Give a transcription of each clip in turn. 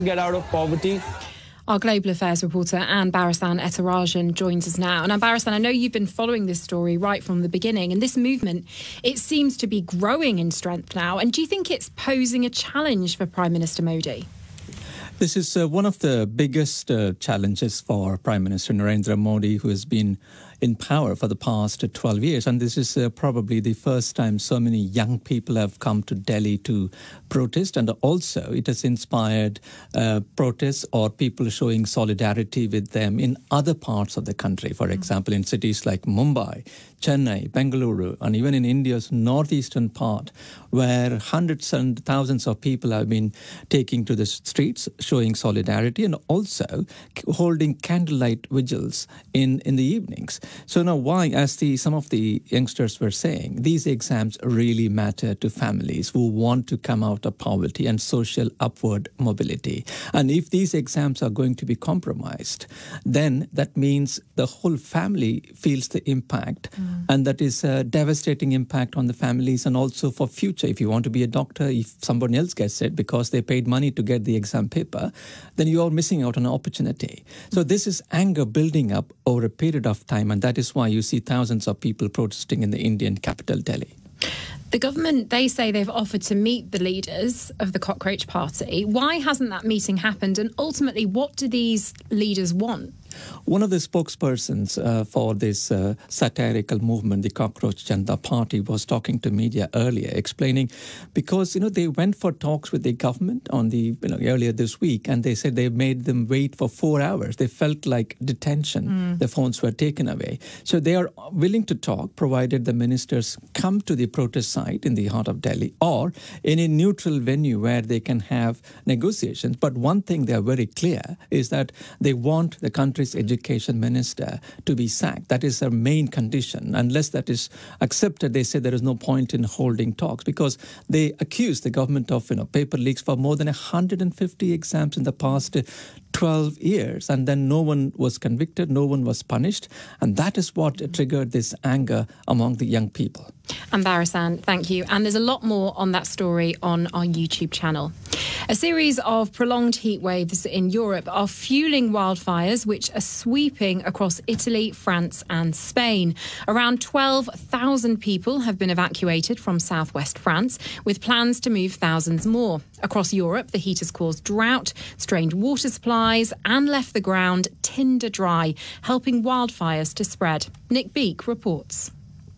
get out of poverty. Our global affairs reporter Anne Barasan Etarajan joins us now. And Anne Barasan, I know you've been following this story right from the beginning, and this movement, it seems to be growing in strength now. And do you think it's posing a challenge for Prime Minister Modi? This is one of the biggest challenges for Prime Minister Narendra Modi, who has been in power for the past 12 years. And this is probably the first time so many young people have come to Delhi to protest. And also it has inspired protests or people showing solidarity with them in other parts of the country. For example, in cities like Mumbai, Chennai, Bengaluru, and even in India's northeastern part, where hundreds and thousands of people have been taking to the streets, showing solidarity, and also holding candlelight vigils in the evenings. So now why, as some of the youngsters were saying, these exams really matter to families who want to come out of poverty and social upward mobility. And if these exams are going to be compromised, then that means the whole family feels the impact. And that is a devastating impact on the families and also for future. If you want to be a doctor, if someone else gets it because they paid money to get the exam paper, then you are missing out on an opportunity. So this is anger building up over a period of time, and that is why you see thousands of people protesting in the Indian capital, Delhi. The government, they say they've offered to meet the leaders of the Cockroach Party. Why hasn't that meeting happened? And ultimately, what do these leaders want? One of the spokespersons for this satirical movement, the Cockroach Janata Party, was talking to media earlier, explaining because, they went for talks with the government on earlier this week, and they said they made them wait for 4 hours. They felt like detention. The phones were taken away. So they are willing to talk, provided the ministers come to the protest site in the heart of Delhi or any neutral venue where they can have negotiations. But one thing they are very clear is that they want the country's education minister to be sacked. That is their main condition. Unless that is accepted, they say there is no point in holding talks because they accuse the government of paper leaks for more than 150 exams in the past 12 years. And then no one was convicted, no one was punished. And that is what triggered this anger among the young people. And Barasan, thank you. And there's a lot more on that story on our YouTube channel. A series of prolonged heat waves in Europe are fueling wildfires which are sweeping across Italy, France and Spain. Around 12,000 people have been evacuated from southwest France, with plans to move thousands more. Across Europe, the heat has caused drought, strained water supplies and left the ground tinder dry, helping wildfires to spread. Nick Beak reports.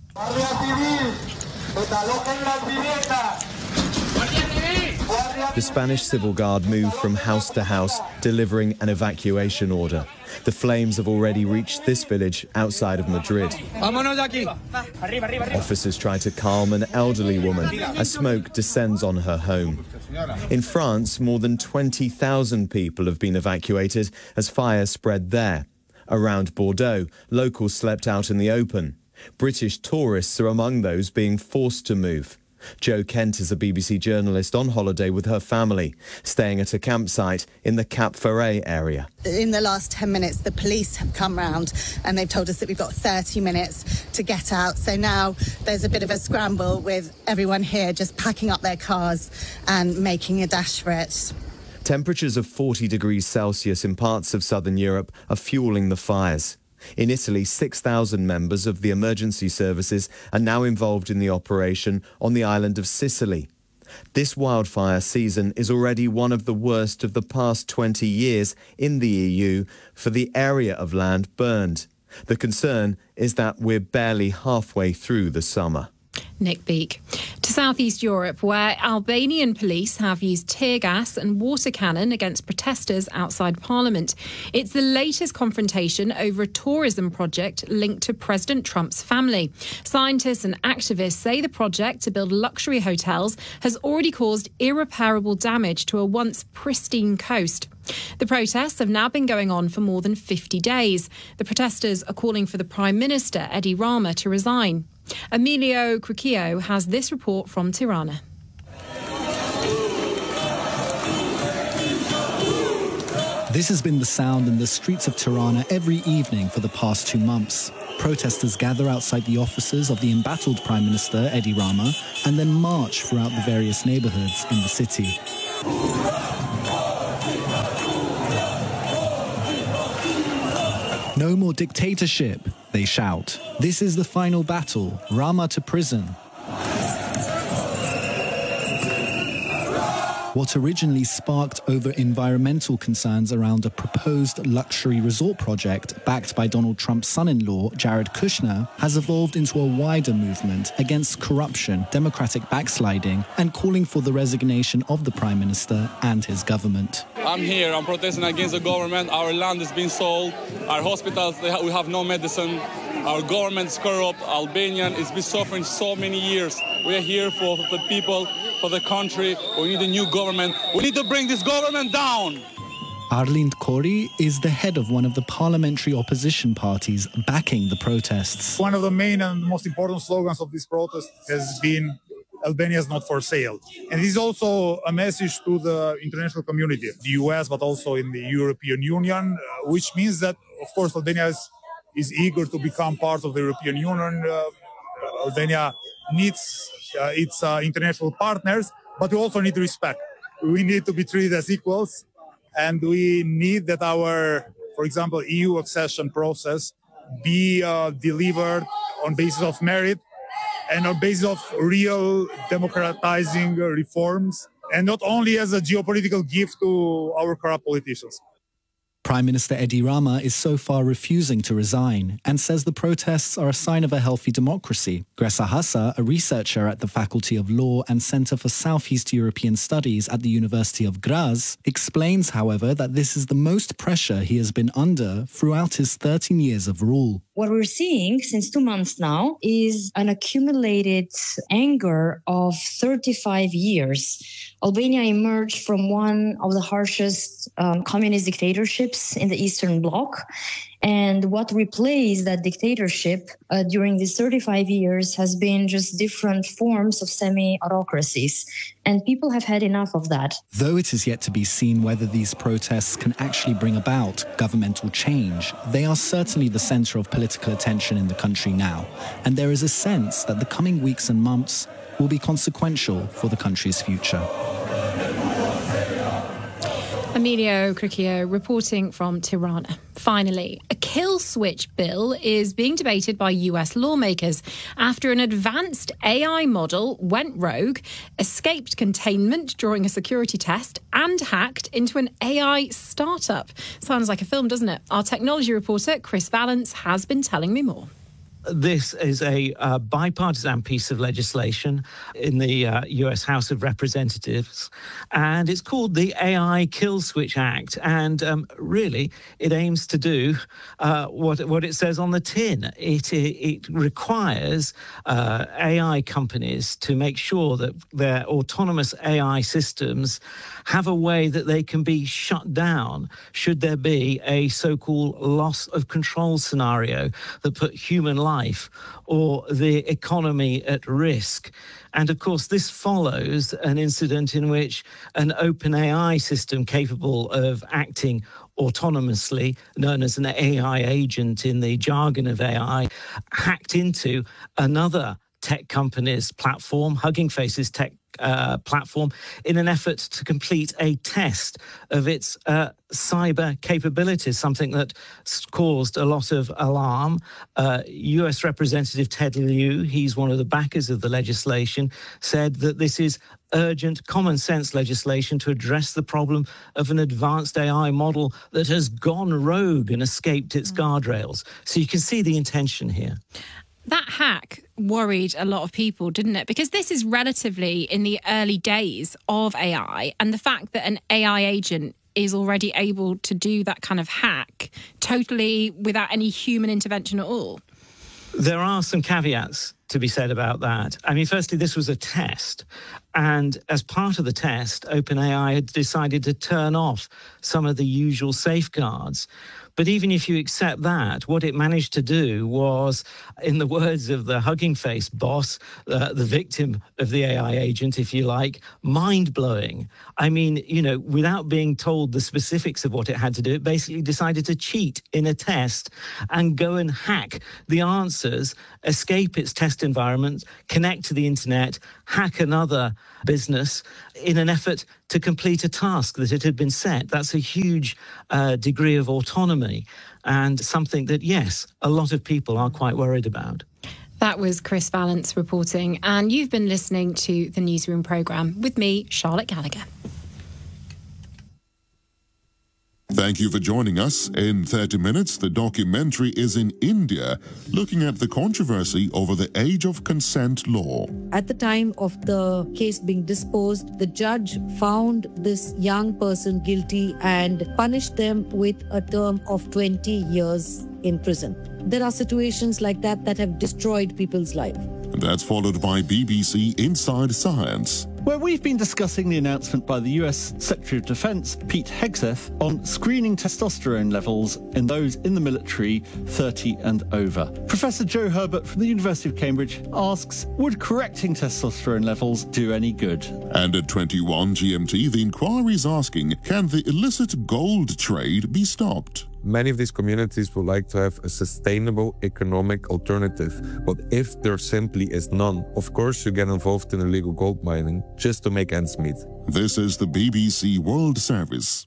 The Spanish Civil Guard moved from house to house, delivering an evacuation order. The flames have already reached this village outside of Madrid. Officers try to calm an elderly woman as smoke descends on her home. In France, more than 20,000 people have been evacuated as fires spread there. Around Bordeaux, locals slept out in the open. British tourists are among those being forced to move. Jo Kent is a BBC journalist on holiday with her family, staying at a campsite in the Cap Ferret area. In the last 10 minutes, the police have come round and they've told us that we've got 30 minutes to get out. So now there's a bit of a scramble with everyone here just packing up their cars and making a dash for it. Temperatures of 40 degrees Celsius in parts of southern Europe are fueling the fires. In Italy, 6,000 members of the emergency services are now involved in the operation on the island of Sicily. This wildfire season is already one of the worst of the past 20 years in the EU for the area of land burned. The concern is that we're barely halfway through the summer. Nick Beak. To southeast Europe, where Albanian police have used tear gas and water cannon against protesters outside Parliament. It's the latest confrontation over a tourism project linked to President Trump's family. Scientists and activists say the project to build luxury hotels has already caused irreparable damage to a once pristine coast. The protests have now been going on for more than 50 days. The protesters are calling for the Prime Minister, Edi Rama, to resign. Emilio Crucchio has this report from Tirana. This has been the sound in the streets of Tirana every evening for the past 2 months. Protesters gather outside the offices of the embattled Prime Minister, Edi Rama, and then march throughout the various neighbourhoods in the city. No more dictatorship, they shout. This is the final battle, Rama to prison. What originally sparked over environmental concerns around a proposed luxury resort project backed by Donald Trump's son-in-law, Jared Kushner, has evolved into a wider movement against corruption, democratic backsliding, and calling for the resignation of the Prime Minister and his government. I'm here, I'm protesting against the government. Our land is being sold, our hospitals, we have no medicine, our government's corrupt, Albanian has been suffering so many years. We are here for the people, for the country. We need a new government. We need to bring this government down. Arlind Kori is the head of one of the parliamentary opposition parties backing the protests. One of the main and most important slogans of this protest has been Albania is not for sale. And it is also a message to the international community, the US, but also in the European Union, which means that, of course, Albania is eager to become part of the European Union. Albania needs its international partners, but we also need respect. We need to be treated as equals, and we need that our, for example, EU accession process be delivered on basis of merit and on basis of real democratizing reforms, and not only as a geopolitical gift to our corrupt politicians. Prime Minister Edi Rama is so far refusing to resign and says the protests are a sign of a healthy democracy. Gresa Hassa, a researcher at the Faculty of Law and Centre for Southeast European Studies at the University of Graz, explains, however, that this is the most pressure he has been under throughout his 13 years of rule. What we're seeing since 2 months now is an accumulated anger of 35 years. Albania emerged from one of the harshest communist dictatorships in the Eastern Bloc. And what replaced that dictatorship during these 35 years has been just different forms of semi-autocracies. And people have had enough of that. Though it is yet to be seen whether these protests can actually bring about governmental change, they are certainly the centre of political attention in the country now. And there is a sense that the coming weeks and months will be consequential for the country's future. Emilio Cricchio reporting from Tirana. Finally, a kill switch bill is being debated by US lawmakers after an advanced AI model went rogue, escaped containment during a security test, and hacked into an AI startup. Sounds like a film, doesn't it? Our technology reporter, Chris Valence, has been telling me more. This is a bipartisan piece of legislation in the US House of Representatives, and it's called the AI Kill Switch Act. And really, it aims to do what it says on the tin. It requires AI companies to make sure that their autonomous AI systems have a way that they can be shut down should there be a so-called loss of control scenario that put human life or the economy at risk. And of course, this follows an incident in which an OpenAI system capable of acting autonomously, known as an AI agent in the jargon of AI, hacked into another tech company's platform, Hugging Face's tech platform, in an effort to complete a test of its cyber capabilities, something that caused a lot of alarm. US Representative Ted Lieu, he's one of the backers of the legislation, said that this is urgent common sense legislation to address the problem of an advanced AI model that has gone rogue and escaped its guardrails. So you can see the intention here. That hack worried a lot of people, didn't it? Because this is relatively in the early days of AI, and the fact that an AI agent is already able to do that kind of hack totally without any human intervention at all. There are some caveats to be said about that. I mean, firstly, this was a test. And as part of the test, OpenAI had decided to turn off some of the usual safeguards. But even if you accept that, what it managed to do was, in the words of the Hugging Face boss, the victim of the AI agent, if you like, mind-blowing. I mean, you know, without being told the specifics of what it had to do, it basically decided to cheat in a test and go and hack the answers, escape its test environment, connect to the internet, hack another business in an effort to complete a task that it had been set. That's a huge degree of autonomy economy, and something that, yes, a lot of people are quite worried about. That was Chris Vallance reporting, and you've been listening to the Newsroom programme with me, Charlotte Gallagher. Thank you for joining us. In 30 minutes, the documentary is in India, looking at the controversy over the age of consent law. At the time of the case being disposed, the judge found this young person guilty and punished them with a term of 20 years in prison. There are situations like that that have destroyed people's lives. And that's followed by BBC Inside Science, where we've been discussing the announcement by the US Secretary of Defense, Pete Hegseth, on screening testosterone levels in those in the military 30 and over. Professor Joe Herbert from the University of Cambridge asks, would correcting testosterone levels do any good? And at 21 GMT, the inquiry is asking, can the illicit gold trade be stopped? Many of these communities would like to have a sustainable economic alternative, but if there simply is none, of course you get involved in illegal gold mining just to make ends meet. This is the BBC World Service.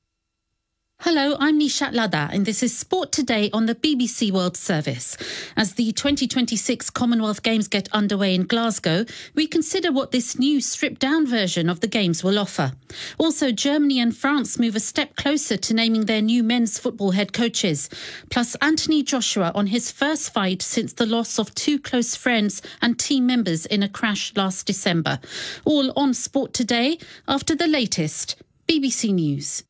Hello, I'm Nishat Ladha, and this is Sport Today on the BBC World Service. As the 2026 Commonwealth Games get underway in Glasgow, we consider what this new stripped-down version of the Games will offer. Also, Germany and France move a step closer to naming their new men's football head coaches. Plus, Anthony Joshua on his first fight since the loss of two close friends and team members in a crash last December. All on Sport Today after the latest BBC News.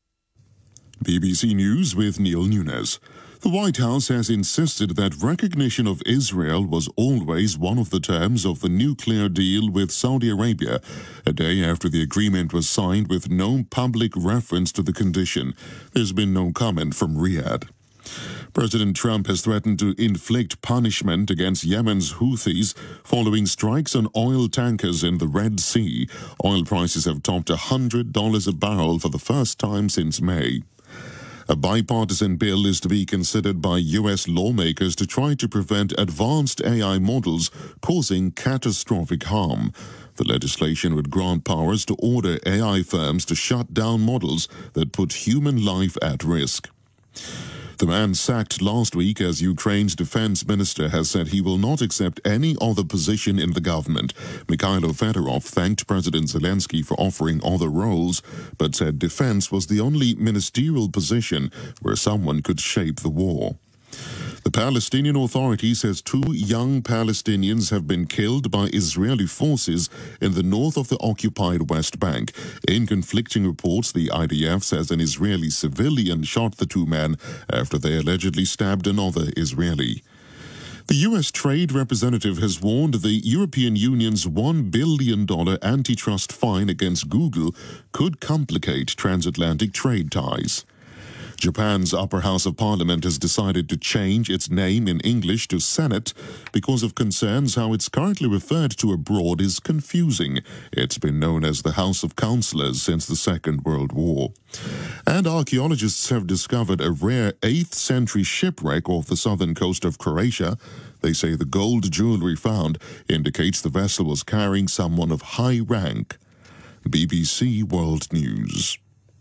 BBC News with Neil Nunes. The White House has insisted that recognition of Israel was always one of the terms of the nuclear deal with Saudi Arabia, a day after the agreement was signed with no public reference to the condition. There's been no comment from Riyadh. President Trump has threatened to inflict punishment against Yemen's Houthis following strikes on oil tankers in the Red Sea. Oil prices have topped $100 a barrel for the first time since May. A bipartisan bill is to be considered by U.S. lawmakers to try to prevent advanced AI models causing catastrophic harm. The legislation would grant powers to order AI firms to shut down models that put human life at risk. The man sacked last week as Ukraine's defense minister has said he will not accept any other position in the government. Mikhailo Fedorov thanked President Zelensky for offering other roles, but said defense was the only ministerial position where someone could shape the war. The Palestinian Authority says two young Palestinians have been killed by Israeli forces in the north of the occupied West Bank. In conflicting reports, the IDF says an Israeli civilian shot the two men after they allegedly stabbed another Israeli. The U.S. Trade Representative has warned the European Union's $1 billion antitrust fine against Google could complicate transatlantic trade ties. Japan's upper house of parliament has decided to change its name in English to Senate because of concerns how it's currently referred to abroad is confusing. It's been known as the House of Councillors since the Second World War. And archaeologists have discovered a rare 8th century shipwreck off the southern coast of Croatia. They say the gold jewellery found indicates the vessel was carrying someone of high rank. BBC World News.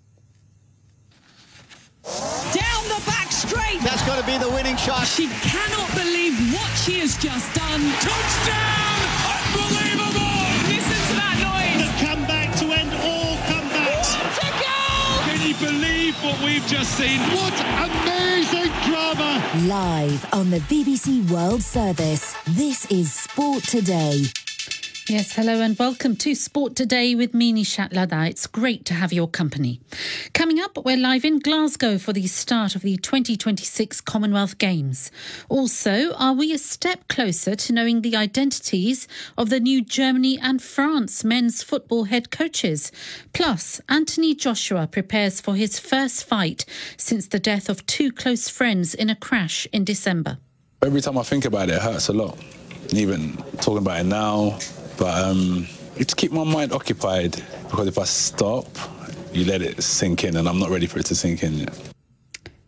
Down the back straight. That's got to be the winning shot. She cannot believe what she has just done. Touchdown! Unbelievable! Listen to that noise. The comeback to end all comebacks. What a goal! Can you believe what we've just seen? What amazing drama! Live on the BBC World Service, this is Sport Today. Yes, hello and welcome to Sport Today with me, Nishat Ladha. It's great to have your company. Coming up, we're live in Glasgow for the start of the 2026 Commonwealth Games. Also, are we a step closer to knowing the identities of the new Germany and France men's football head coaches? Plus, Anthony Joshua prepares for his first fight since the death of two close friends in a crash in December. Every time I think about it, it hurts a lot. Even talking about it now. But it's keep my mind occupied, because if I stop, you let it sink in, and I'm not ready for it to sink in yet.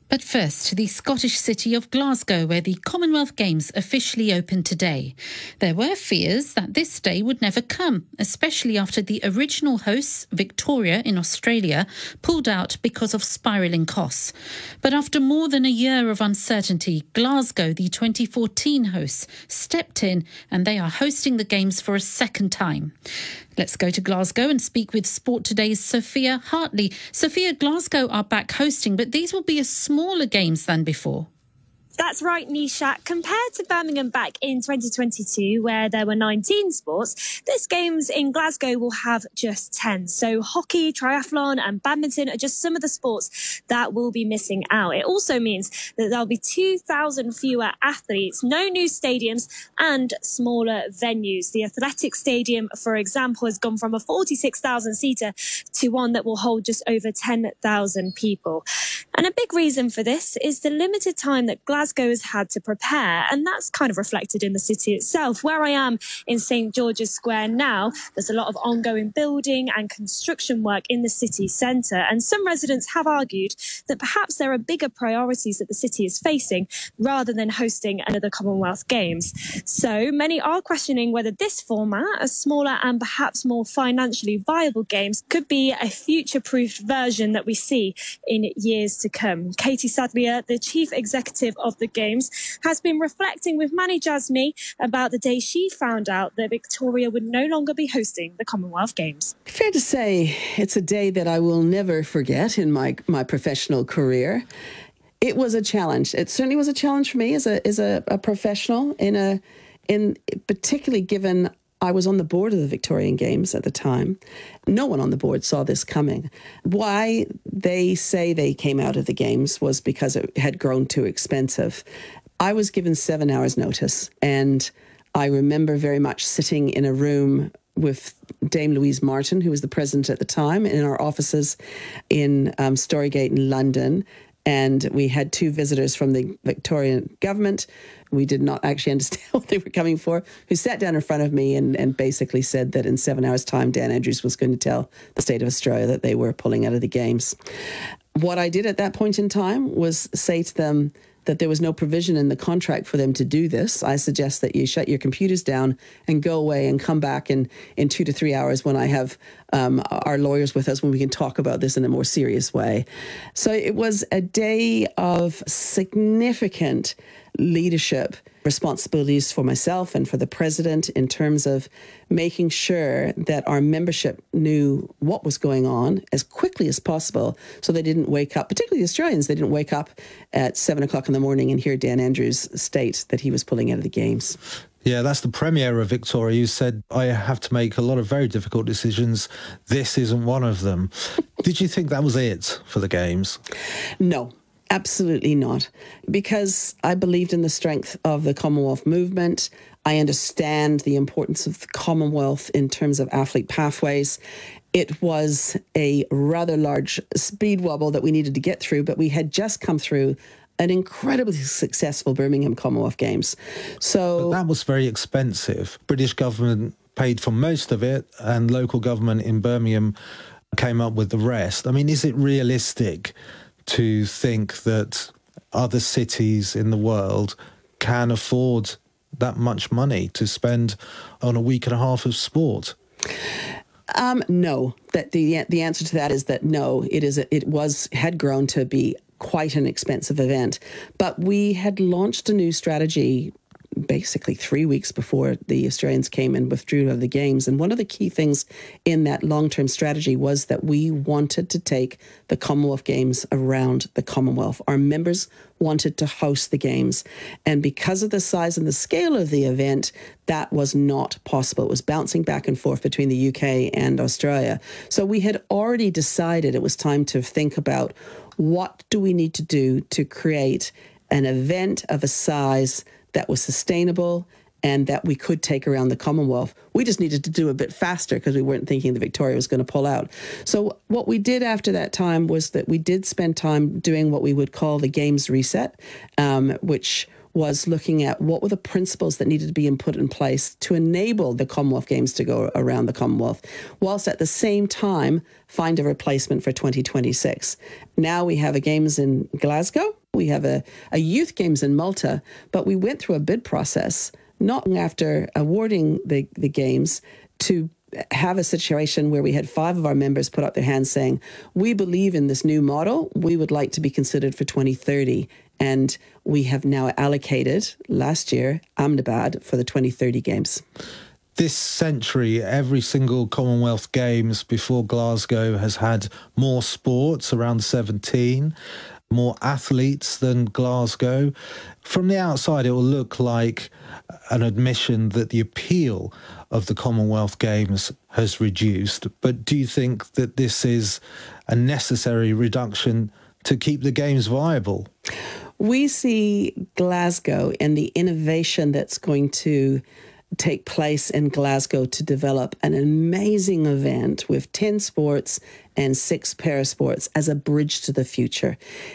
But first, to the Scottish city of Glasgow, where the Commonwealth Games officially opened today. There were fears that this day would never come, especially after the original hosts, Victoria in Australia, pulled out because of spiralling costs. But after more than a year of uncertainty, Glasgow, the 2014 hosts, stepped in and they are hosting the Games for a second time. Let's go to Glasgow and speak with Sport Today's Sophia Hartley. Sophia, Glasgow are back hosting, but these will be a smaller Games than before. That's right, Nisha. Compared to Birmingham back in 2022, where there were 19 sports, this Games in Glasgow will have just 10. So hockey, triathlon and badminton are just some of the sports that will be missing out. It also means that there'll be 2,000 fewer athletes, no new stadiums and smaller venues. The Athletic Stadium, for example, has gone from a 46,000-seater to one that will hold just over 10,000 people. And a big reason for this is the limited time that Glasgow has had to prepare, and that's kind of reflected in the city itself. Where I am in St George's Square now, there's a lot of ongoing building and construction work in the city centre, and some residents have argued that perhaps there are bigger priorities that the city is facing rather than hosting another Commonwealth Games. So many are questioning whether this format, a smaller and perhaps more financially viable Games, could be a future-proofed version that we see in years to come. Katie Sadlier, the chief executive of the Games, has been reflecting with Mani Jasmi about the day she found out that Victoria would no longer be hosting the Commonwealth Games. Fair to say it's a day that I will never forget in my professional career. It was a challenge. It certainly was a challenge for me as a professional, in particularly given I was on the board of the Victorian Games at the time. No one on the board saw this coming. Why they say they came out of the Games was because it had grown too expensive. I was given 7 hours notice, and I remember very much sitting in a room with Dame Louise Martin, who was the president at the time, in our offices in Storygate in London. And we had two visitors from the Victorian government. We did not actually understand what they were coming for, who sat down in front of me and basically said that in 7 hours' time, Dan Andrews was going to tell the state of Australia that they were pulling out of the Games. What I did at that point in time was say to them that there was no provision in the contract for them to do this. I suggest that you shut your computers down and go away and come back in 2 to 3 hours when I have our lawyers with us, when we can talk about this in a more serious way. So it was a day of significant leadership responsibilities for myself and for the president in terms of making sure that our membership knew what was going on as quickly as possible, so they didn't wake up, particularly the Australians, they didn't wake up at 7 o'clock in the morning and hear Dan Andrews state that he was pulling out of the Games. Yeah, that's the Premier of Victoria, who said, I have to make a lot of very difficult decisions. This isn't one of them. Did you think that was it for the Games? No. Absolutely not, because I believed in the strength of the Commonwealth movement. I understand the importance of the Commonwealth in terms of athlete pathways. It was a rather large speed wobble that we needed to get through, but we had just come through an incredibly successful Birmingham Commonwealth Games. But that was very expensive. British government paid for most of it, and local government in Birmingham came up with the rest. I mean, is it realistic to think that other cities in the world can afford that much money to spend on a week and a half of sport? No. That the answer to that is that no. It had grown to be quite an expensive event, but we had launched a new strategy basically 3 weeks before the Australians came and withdrew out of the Games. And one of the key things in that long-term strategy was that we wanted to take the Commonwealth Games around the Commonwealth. Our members wanted to host the Games. And because of the size and the scale of the event, that was not possible. It was bouncing back and forth between the UK and Australia. So we had already decided it was time to think about what do we need to do to create an event of a size that was sustainable and that we could take around the Commonwealth. We just needed to do a bit faster because we weren't thinking that Victoria was going to pull out. So what we did after that time was that we did spend time doing what we would call the Games Reset, which was looking at what were the principles that needed to be put in place to enable the Commonwealth Games to go around the Commonwealth, whilst at the same time find a replacement for 2026. Now we have a Games in Glasgow, We have a youth games in Malta, but we went through a bid process not long after awarding the games to have a situation where we had 5 of our members put up their hands saying, we believe in this new model, we would like to be considered for 2030. And we have now allocated, last year, Ahmedabad for the 2030 Games. This century, every single Commonwealth Games before Glasgow has had more sports, around 17, more athletes than Glasgow. From the outside, it will look like an admission that the appeal of the Commonwealth Games has reduced. But do you think that this is a necessary reduction to keep the Games viable? We see Glasgow and the innovation that's going to take place in Glasgow to develop an amazing event with 10 sports and 6 parasports as a bridge to the future.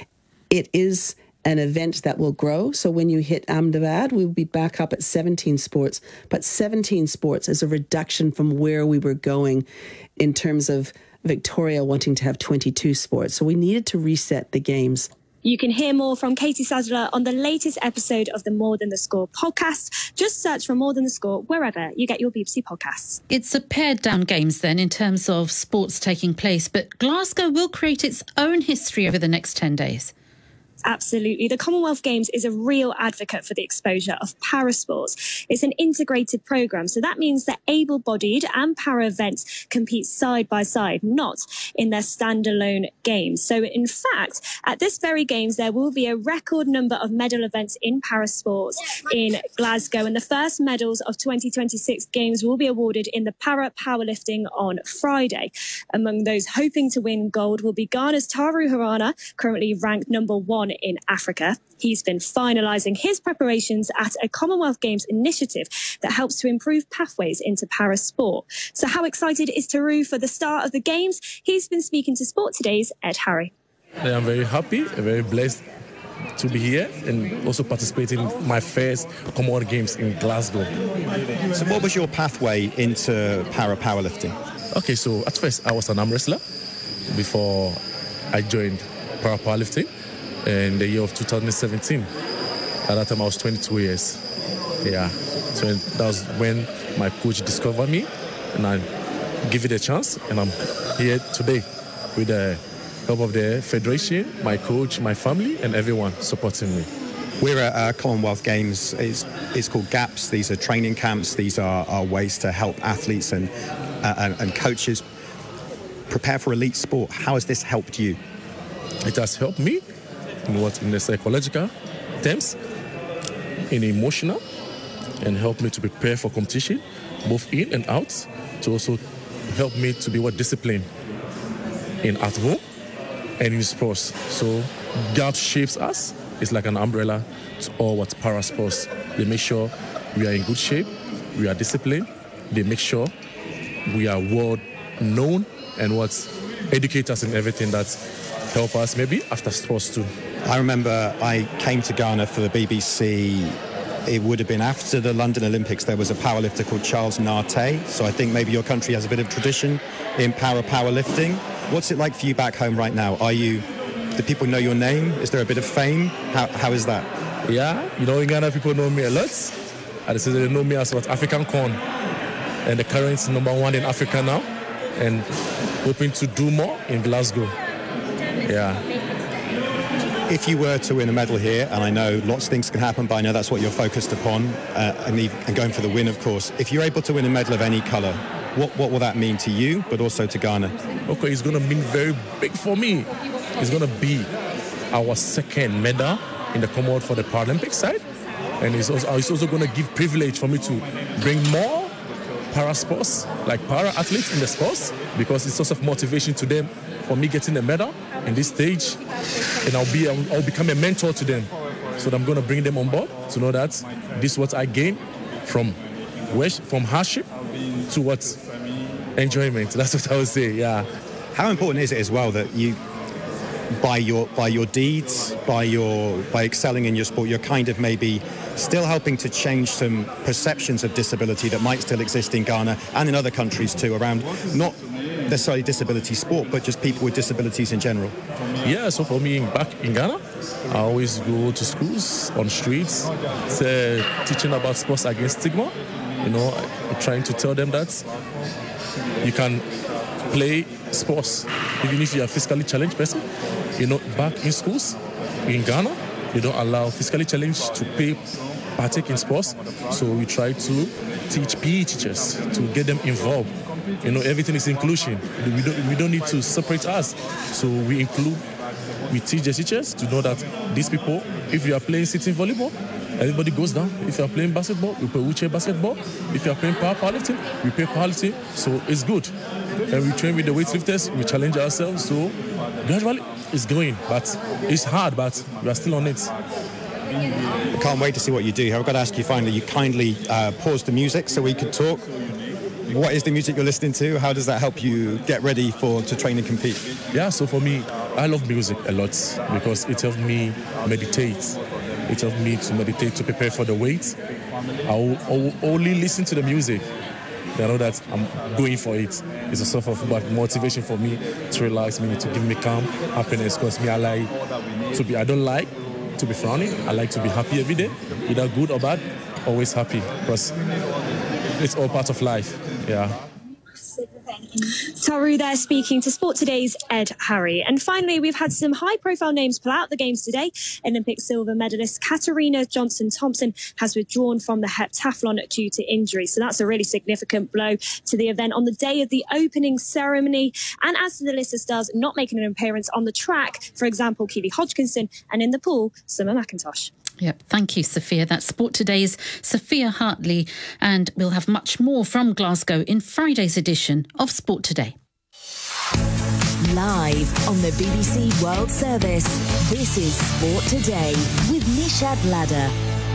It is an event that will grow. So when you hit Ahmedabad, we'll be back up at 17 sports. But 17 sports is a reduction from where we were going in terms of Victoria wanting to have 22 sports. So we needed to reset the Games. You can hear more from Katie Sadler on the latest episode of the More Than the Score podcast. Just search for More Than the Score wherever you get your BBC podcasts. It's a pared down Games then in terms of sports taking place, but Glasgow will create its own history over the next 10 days. Absolutely. The Commonwealth Games is a real advocate for the exposure of parasports. It's an integrated programme, so that means that able-bodied and para events compete side by side, not in their standalone games. So, in fact, at this very Games, there will be a record number of medal events in parasports in Glasgow, and the first medals of 2026 Games will be awarded in the para powerlifting on Friday. Among those hoping to win gold will be Ghana's Taru Harana, currently ranked number 1 in Africa. He's been finalising his preparations at a Commonwealth Games initiative that helps to improve pathways into para sport. So how excited is Taru for the start of the Games? He's been speaking to Sport Today's Ed Harry. I'm very happy and very blessed to be here and also participating in my first Commonwealth Games in Glasgow. So what was your pathway into para powerlifting? Okay, so at first I was an arm wrestler before I joined para powerlifting in the year of 2017. At that time I was 22 years. Yeah, so that was when my coach discovered me and I give it a chance, and I'm here today with the help of the federation, my coach, my family, and everyone supporting me. We're at Commonwealth Games. It's called GAPS. These are training camps. These are ways to help athletes and coaches prepare for elite sport. How has this helped you? It has helped me in the psychological terms, in emotional, and helped me to prepare for competition, both in and out, to also help me to be more disciplined in at home and in sports. So GAPS shapes us. It's like an umbrella to all what para sports. They make sure we are in good shape, we are disciplined, they make sure we are world known and what educate us in everything that help us maybe after sports too. I remember I came to Ghana for the BBC. It would have been after the London Olympics. There was a powerlifter called Charles Nate. So I think maybe your country has a bit of tradition in powerlifting. What's it like for you back home right now? Do people know your name? Is there a bit of fame? How is that? Yeah, in Ghana people know me a lot. And they know me as what African Corn. And the current #1 in Africa now. And hoping to do more in Glasgow. Yeah. If you were to win a medal here, and I know lots of things can happen, but I know that's what you're focused upon, and going for the win, of course. If you're able to win a medal of any colour, what will that mean to you, but also to Ghana? Okay, it's going to mean very big for me. It's going to be our second medal in the Commonwealth for the Paralympic side, and it's also going to give privilege for me to bring more para sports, like para athletes in the sports, because it's source of motivation to them for me getting a medal in this stage, and I'll become a mentor to them. So I'm going to bring them on board to know that this is what I gain from hardship to what enjoyment. That's what I would say. Yeah. How important is it as well that you, by your deeds, by excelling in your sport, you're kind of maybe still helping to change some perceptions of disability that might still exist in Ghana and in other countries too, around not necessarily disability sport, but just people with disabilities in general? Yeah, so for me, back in Ghana, I always go to schools, on streets, teaching about sports against stigma. You know, trying to tell them that you can play sports even if you're a physically challenged person. You know, back in schools in Ghana, they don't allow physically challenged to partake in sports. So we try to teach PE teachers to get them involved. You know, everything is inclusion. We don't need to separate us. So we teach the teachers to know that these people, if you are playing sitting volleyball, everybody goes down. If you are playing basketball, we play wheelchair basketball. If you are playing powerlifting, we play powerlifting. So it's good. And we train with the weightlifters, we challenge ourselves. So gradually it's going, but it's hard, but we are still on it. I can't wait to see what you do. I've got to ask you finally, you kindly pause the music so we can talk. What is the music you're listening to? How does that help you get ready to train and compete? Yeah, so for me, I love music a lot because it helps me meditate. It helps me to meditate, to prepare for the weight. I will only listen to the music. I know that I'm going for it. It's a sort of motivation for me to relax me, to give me calm, happiness. Because me, I don't like to be frowning. I like to be happy every day, either good or bad. Always happy because it's all part of life. Yeah. Taru there speaking to Sport Today's Ed Harry. And finally, we've had some high-profile names pull out the games today. Olympic silver medalist Katarina Johnson-Thompson has withdrawn from the heptathlon due to injury. So that's a really significant blow to the event on the day of the opening ceremony. And as to the list of stars not making an appearance on the track, for example, Keely Hodgkinson, and in the pool, Summer McIntosh. Yep, thank you, Sophia. That's Sport Today's Sophia Hartley, and we'll have much more from Glasgow in Friday's edition of Sport Today. Live on the BBC World Service, this is Sport Today with Nishat Ladder.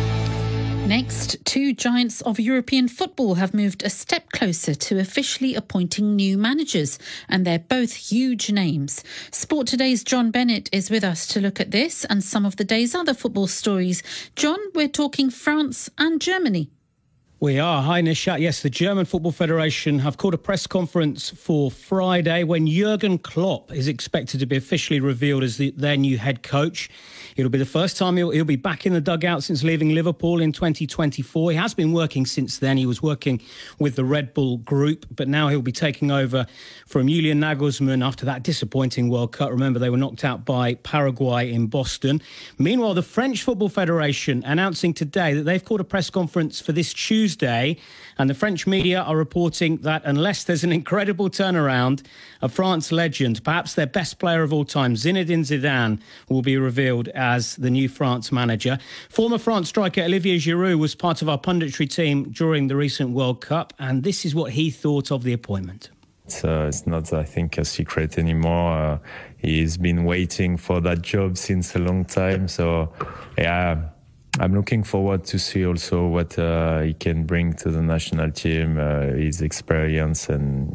Next, two giants of European football have moved a step closer to officially appointing new managers, and they're both huge names. Sport Today's John Bennett is with us to look at this and some of the day's other football stories. John, we're talking France and Germany. We are. Hi, Nishat. Yes, the German Football Federation have called a press conference for Friday when Jurgen Klopp is expected to be officially revealed as their new head coach. It'll be the first time he'll be back in the dugout since leaving Liverpool in 2024. He has been working since then. He was working with the Red Bull Group, but now he'll be taking over from Julian Nagelsmann after that disappointing World Cup. Remember, they were knocked out by Paraguay in Boston. Meanwhile, the French Football Federation announcing today that they've called a press conference for this Tuesday, and the French media are reporting that unless there's an incredible turnaround, a France legend, perhaps their best player of all time, Zinedine Zidane, will be revealed as the new France manager. Former France striker Olivier Giroud was part of our punditry team during the recent World Cup, and this is what he thought of the appointment. It's not, I think, a secret anymore. He's been waiting for that job since a long time. So, yeah, I'm looking forward to see also what he can bring to the national team, his experience and,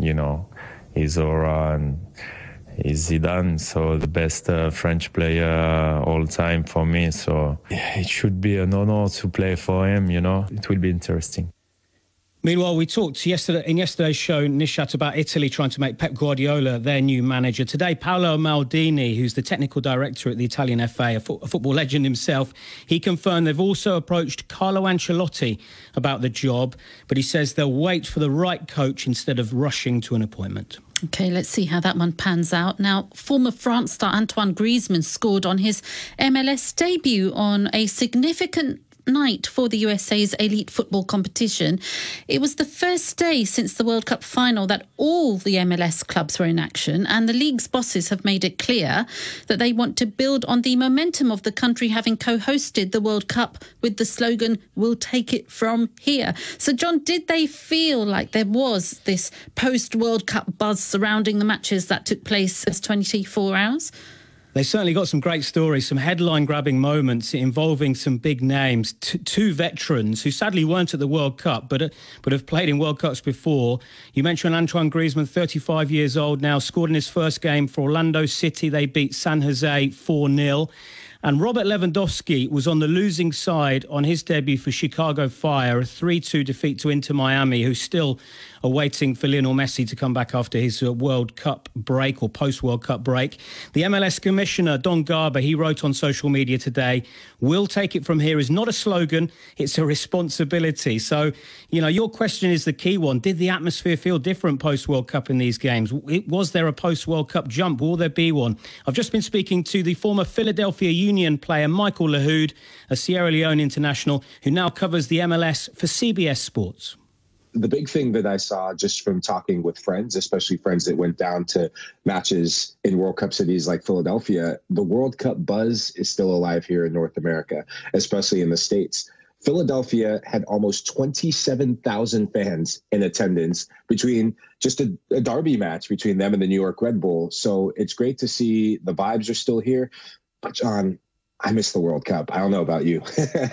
his aura, and he's Zidane, so the best French player all time for me. So it should be an honor to play for him, It will be interesting. Meanwhile, we talked in yesterday's show, Nishat, about Italy trying to make Pep Guardiola their new manager. Today, Paolo Maldini, who's the technical director at the Italian FA, a football legend himself, he confirmed they've also approached Carlo Ancelotti about the job, but he says they'll wait for the right coach instead of rushing to an appointment. OK, let's see how that one pans out. Now, former France star Antoine Griezmann scored on his MLS debut on a significant night for the USA's elite football competition. It was the first day since the World Cup final that all the MLS clubs were in action, and the league's bosses have made it clear that they want to build on the momentum of the country having co-hosted the World Cup with the slogan, "We'll take it from here." So, John, did they feel like there was this post-World Cup buzz surrounding the matches that took place as 24 hours? They certainly got some great stories, some headline-grabbing moments involving some big names. Two veterans who sadly weren't at the World Cup, but have played in World Cups before. You mentioned Antoine Griezmann, 35 years old now, scored in his first game for Orlando City. They beat San Jose 4-0. And Robert Lewandowski was on the losing side on his debut for Chicago Fire, a 3-2 defeat to Inter Miami, who's still awaiting for Lionel Messi to come back after his World Cup break or post-World Cup break. The MLS Commissioner, Don Garber, he wrote on social media today, "We'll take it from here" is not a slogan, it's a responsibility. So, your question is the key one. Did the atmosphere feel different post-World Cup in these games? Was there a post-World Cup jump? Will there be one? I've just been speaking to the former Philadelphia Union player, Michael Lahoud, a Sierra Leone international, who now covers the MLS for CBS Sports. The big thing that I saw just from talking with friends, especially friends that went down to matches in World Cup cities like Philadelphia, the World Cup buzz is still alive here in North America, especially in the States. Philadelphia had almost 27,000 fans in attendance between just a derby match between them and the New York Red Bull. So it's great to see the vibes are still here. But John, I miss the World Cup. I don't know about you.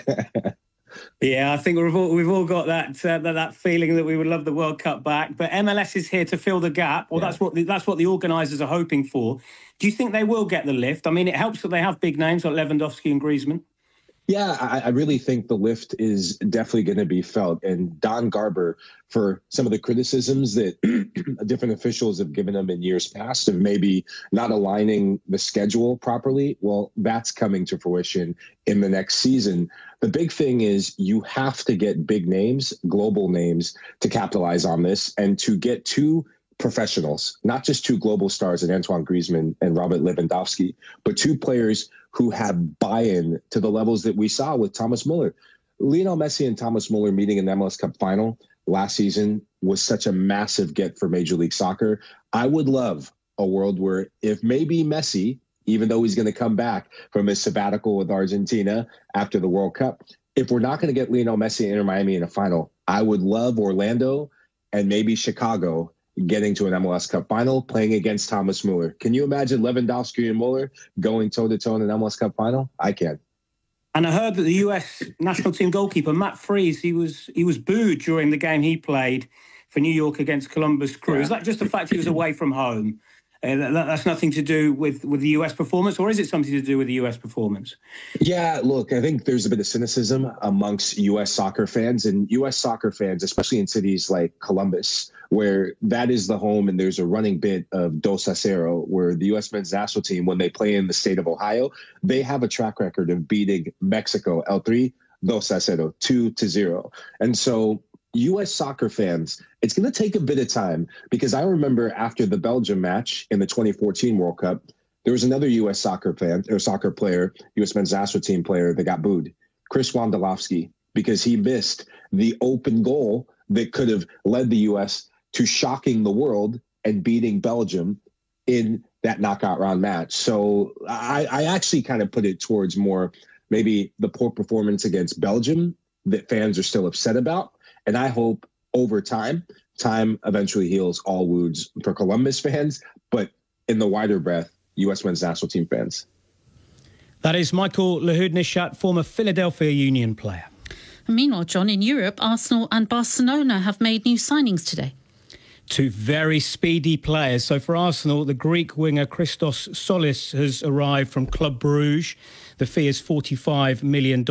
Yeah, I think we've all got that feeling that we would love the World Cup back. But MLS is here to fill the gap. Well, that's what the organisers are hoping for. Do you think they will get the lift? I mean, it helps that they have big names like Lewandowski and Griezmann. Yeah, I really think the lift is definitely going to be felt. And Don Garber, for some of the criticisms that different officials have given him in years past of maybe not aligning the schedule properly, well, that's coming to fruition in the next season. The big thing is you have to get big names, global names, to capitalize on this and to get two professionals, not just two global stars in Antoine Griezmann and Robert Lewandowski, but two players who have buy-in to the levels that we saw with Thomas Muller. Lionel Messi and Thomas Muller meeting in the MLS Cup final last season was such a massive get for Major League Soccer. I would love a world where if maybe Messi, even though he's going to come back from his sabbatical with Argentina after the World Cup, if we're not going to get Lionel Messi and Inter Miami in a final, I would love Orlando and maybe Chicago getting to an MLS Cup final, playing against Thomas Muller. Can you imagine Lewandowski and Muller going toe-to-toe in an MLS Cup final? I can. And I heard that the US national team goalkeeper, Matt Freese, he was booed during the game he played for New York against Columbus Crew. Is that just the fact he was away from home? That's nothing to do with the US performance, or is it something to do with the US performance? Yeah, look, I think there's a bit of cynicism amongst US soccer fans, and US soccer fans, especially in cities like Columbus, where that is the home, and there's a running bit of 2-0, where the US men's national team, when they play in the state of Ohio, they have a track record of beating Mexico, El Tri, 2-0, 2-0. And so U.S. soccer fans, it's going to take a bit of time, because I remember after the Belgium match in the 2014 World Cup, there was another U.S. soccer player, U.S. men's national team player that got booed, Chris Wondolowski, because he missed the open goal that could have led the U.S. to shocking the world and beating Belgium in that knockout round match. So I actually kind of put it towards more maybe the poor performance against Belgium that fans are still upset about. And I hope over time eventually heals all wounds for Columbus fans, but in the wider breath, U.S. men's national team fans. That is Michael Lahoud, Nishat, former Philadelphia Union player. Meanwhile, John, in Europe, Arsenal and Barcelona have made new signings today. Two very speedy players. So for Arsenal, the Greek winger Christos Solis has arrived from Club Brugge. The fee is $45 million.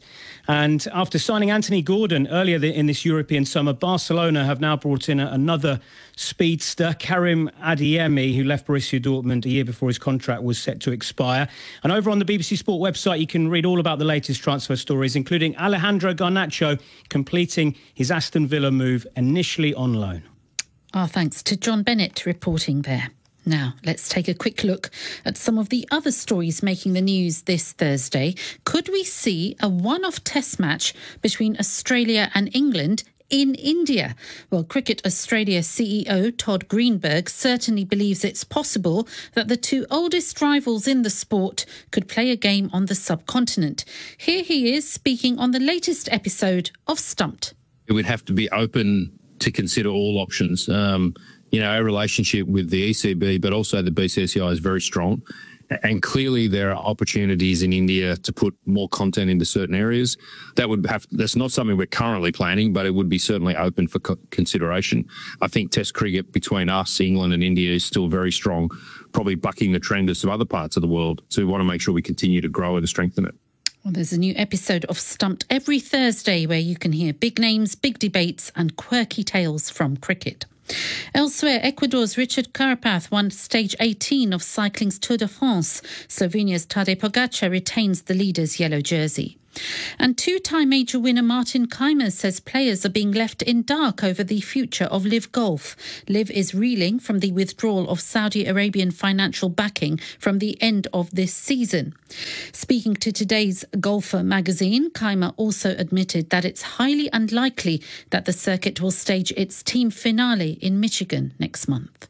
And after signing Anthony Gordon earlier in this European summer, Barcelona have now brought in another speedster, Karim Adeyemi, who left Borussia Dortmund a year before his contract was set to expire. And over on the BBC Sport website, you can read all about the latest transfer stories, including Alejandro Garnacho completing his Aston Villa move initially on loan. Our thanks to John Bennett reporting there. Now, let's take a quick look at some of the other stories making the news this Thursday. Could we see a one-off test match between Australia and England in India? Well, Cricket Australia CEO Todd Greenberg certainly believes it's possible that the two oldest rivals in the sport could play a game on the subcontinent. Here he is speaking on the latest episode of Stumped. It would have to be open to consider all options. Our relationship with the ECB, but also the BCCI is very strong. And clearly there are opportunities in India to put more content into certain areas. That's not something we're currently planning, but it would be certainly open for consideration. I think Test cricket between us, England and India is still very strong, probably bucking the trend of some other parts of the world. So we want to make sure we continue to grow and strengthen it. Well, there's a new episode of Stumped every Thursday where you can hear big names, big debates and quirky tales from cricket. Elsewhere, Ecuador's Richard Carapaz won stage 18 of cycling's Tour de France. Slovenia's Tadej Pogačar retains the leader's yellow jersey. And two-time major winner Martin Kaymer says players are being left in dark over the future of Liv Golf. Liv is reeling from the withdrawal of Saudi Arabian financial backing from the end of this season. Speaking to today's Golfer magazine, Kaymer also admitted that it's highly unlikely that the circuit will stage its team finale in Michigan next month.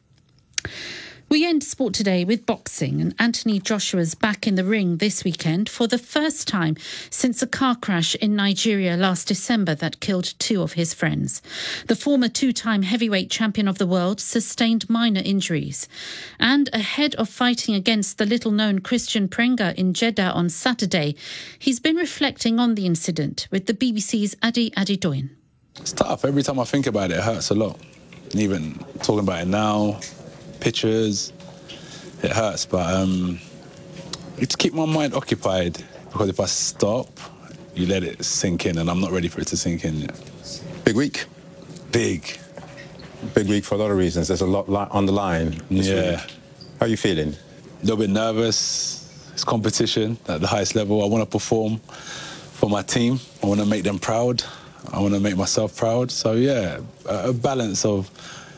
We end Sport Today with boxing, and Anthony Joshua's back in the ring this weekend for the first time since a car crash in Nigeria last December that killed two of his friends. The former two-time heavyweight champion of the world sustained minor injuries. And ahead of fighting against the little-known Christian Prenga in Jeddah on Saturday, he's been reflecting on the incident with the BBC's Adi Adedoyin. It's tough. Every time I think about it, it hurts a lot. Even talking about it now, pictures, it hurts, but it's keep my mind occupied, because if I stop, you let it sink in, and I'm not ready for it to sink in yet. Big week. Big week for a lot of reasons. There's a lot on the line. Yeah. Week. How are you feeling? A little bit nervous. It's competition at the highest level. I want to perform for my team. I want to make them proud. I want to make myself proud. So yeah, a balance of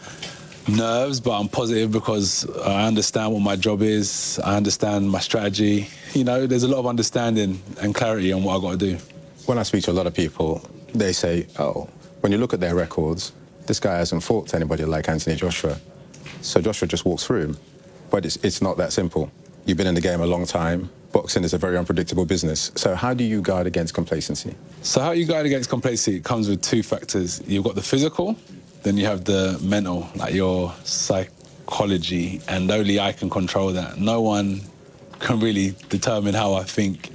nerves, but I'm positive because I understand what my job is. I understand my strategy. You know, there's a lot of understanding and clarity on what I've got to do. When I speak to a lot of people, they say, oh, when you look at their records, this guy hasn't fought anybody like Anthony Joshua. So Joshua just walks through him. But it's not that simple. You've been in the game a long time. Boxing is a very unpredictable business. So how do you guard against complacency? So how you guard against complacency comes with two factors. You've got the physical, then you have the mental, like your psychology, and only I can control that. No one can really determine how I think.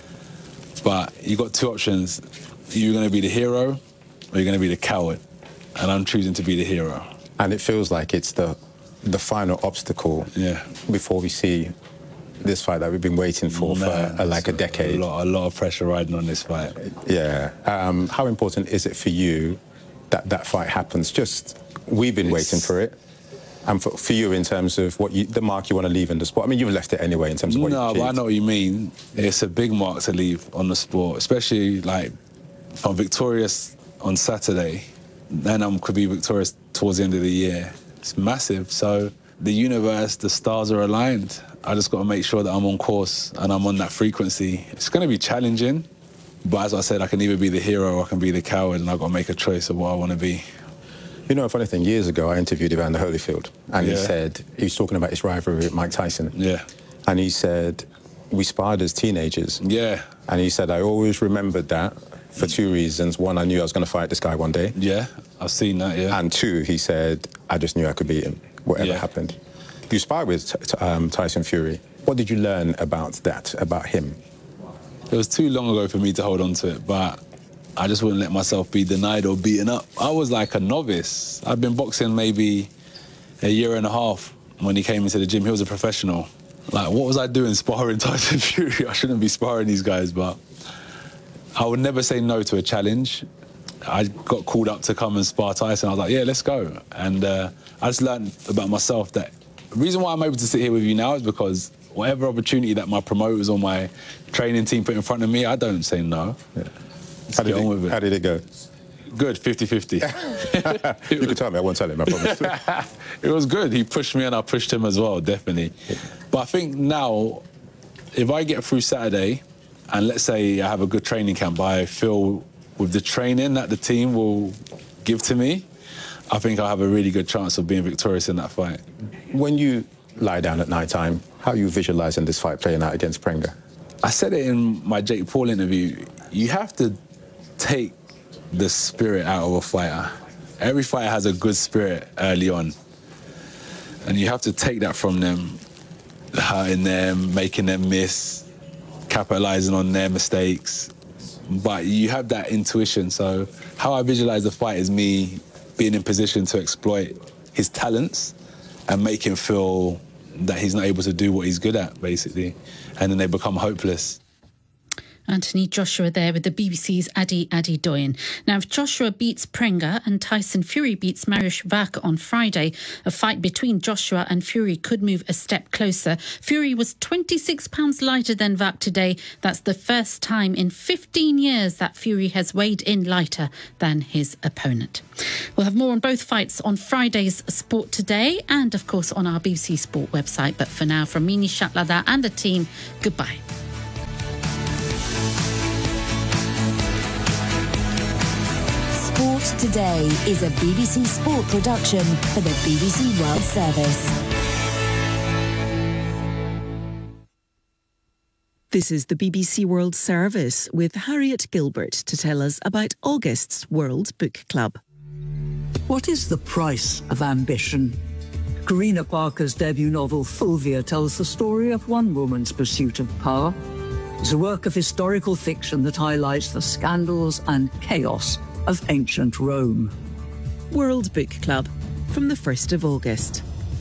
But you've got two options. You're going to be the hero or you're going to be the coward. And I'm choosing to be the hero. And it feels like it's the final obstacle before we see this fight that we've been waiting for like a decade. A lot of pressure riding on this fight. Yeah. How important is it for you that fight happens? We've been waiting for it. And for you in terms of the mark you want to leave in the sport. I mean, you've left it anyway in terms of what you've achieved. No, but I know what you mean. It's a big mark to leave on the sport, especially like if I'm victorious on Saturday, then I could be victorious towards the end of the year. It's massive. So the universe, the stars are aligned. I just got to make sure that I'm on course and I'm on that frequency. It's going to be challenging, but as I said, I can either be the hero or I can be the coward, and I've got to make a choice of what I want to be. You know, a funny thing, years ago, I interviewed Evander Holyfield, and he was talking about his rivalry with Mike Tyson. Yeah. And he said, we sparred as teenagers. Yeah. And he said, I always remembered that for two reasons. One, I knew I was going to fight this guy one day. Yeah, I've seen that, yeah. And two, he said, I just knew I could beat him, whatever happened. You sparred with Tyson Fury. What did you learn about that, about him? It was too long ago for me to hold on to it, but I just wouldn't let myself be denied or beaten up. I was like a novice. I'd been boxing maybe a year and a half when he came into the gym. He was a professional. Like, what was I doing sparring Tyson Fury? I shouldn't be sparring these guys, but I would never say no to a challenge. I got called up to come and spar Tyson. I was like, yeah, let's go. And I just learned about myself that the reason why I'm able to sit here with you now is because whatever opportunity that my promoters or my training team put in front of me, I don't say no. Yeah. How did it go? Good, 50-50. You can tell me, I won't tell him, I promise. It was good. He pushed me and I pushed him as well, definitely. But I think now, if I get through Saturday, and let's say I have a good training camp, I feel with the training that the team will give to me, I think I'll have a really good chance of being victorious in that fight. When you lie down at night time, how are you visualising this fight playing out against Prenga? I said it in my Jake Paul interview. You have to take the spirit out of a fighter. Every fighter has a good spirit early on, and you have to take that from them. hurting them, making them miss, capitalizing on their mistakes. But you have that intuition. So how I visualize the fight is me being in position to exploit his talents and make him feel that he's not able to do what he's good at, basically. And then they become hopeless. Anthony Joshua there with the BBC's Adi Doyen. Now, if Joshua beats Prenga and Tyson Fury beats Mariusz Wach on Friday, a fight between Joshua and Fury could move a step closer. Fury was 26 pounds lighter than Wach today. That's the first time in 15 years that Fury has weighed in lighter than his opponent. We'll have more on both fights on Friday's Sport Today and, of course, on our BBC Sport website. But for now, from me, Nishat Ladha and the team, goodbye. Sport Today is a BBC Sport production for the BBC World Service. This is the BBC World Service with Harriet Gilbert to tell us about August's World Book Club. What is the price of ambition? Karina Parker's debut novel Fulvia tells the story of one woman's pursuit of power. It's a work of historical fiction that highlights the scandals and chaos of ancient Rome. World Book Club from the 1st of August.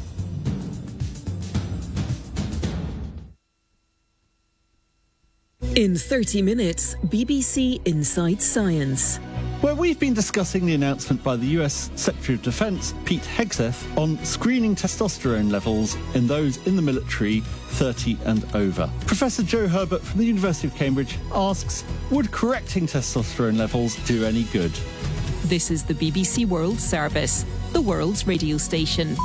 In 30 minutes, BBC Inside Science. Where we've been discussing the announcement by the US Secretary of Defense, Pete Hegseth, on screening testosterone levels in those in the military 30 and over. Professor Joe Herbert from the University of Cambridge asks, would correcting testosterone levels do any good? This is the BBC World Service, the world's radio station.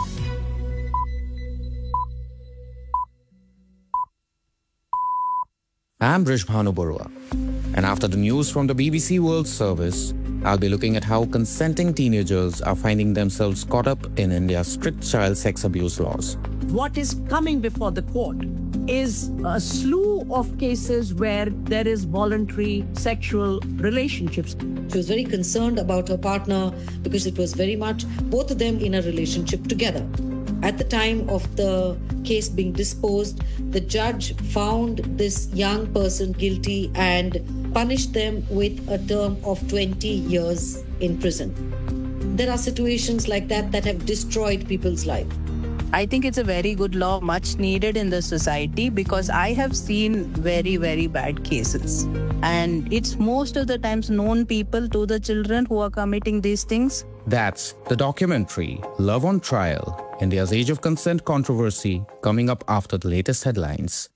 I'm Brishbhanu Barua, and after the news from the BBC World Service, I'll be looking at how consenting teenagers are finding themselves caught up in India's strict child sex abuse laws. What is coming before the court is a slew of cases where there is voluntary sexual relationships. She was very concerned about her partner because it was very much both of them in a relationship together. At the time of the case being disposed, the judge found this young person guilty and punished them with a term of 20 years in prison. There are situations like that that have destroyed people's lives. I think it's a very good law, much needed in the society, because I have seen very, very bad cases. And it's most of the times known people to the children who are committing these things. That's the documentary Love on Trial, India's Age of Consent Controversy, coming up after the latest headlines.